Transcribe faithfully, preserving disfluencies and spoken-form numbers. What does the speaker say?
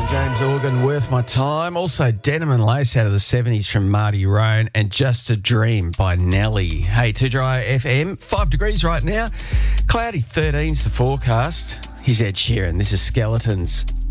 James Organ, Worth My Time. Also, Denim and Lace out of the seventies from Marty Roan, and Just a Dream by Nelly. Hey, Too Dry F M, five degrees right now. Cloudy, thirteen's the forecast. Here's Ed Sheeran. This is Skeletons.